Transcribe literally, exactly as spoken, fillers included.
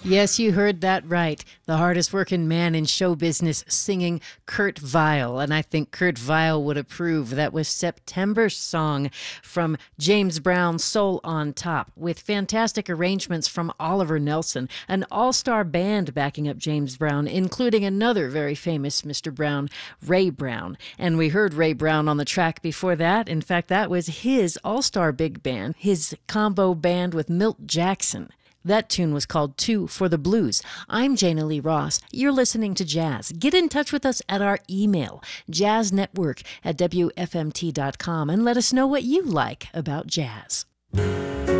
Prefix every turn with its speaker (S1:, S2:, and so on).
S1: Yes, you heard that right. The hardest working man in show business singing Kurt Vile. And I think Kurt Vile would approve. That was September's song from James Brown's Soul on Top, with fantastic arrangements from Oliver Nelson, an all-star band backing up James Brown, including another very famous Mister Brown, Ray Brown. And we heard Ray Brown on the track before that. In fact, that was his all-star big band, his combo band with Milt Jackson. That tune was called Two for the Blues. I'm Jana Lee Ross. You're listening to Jazz. Get in touch with us at our email, jazznetwork at W F M T dot com, and let us know what you like about jazz.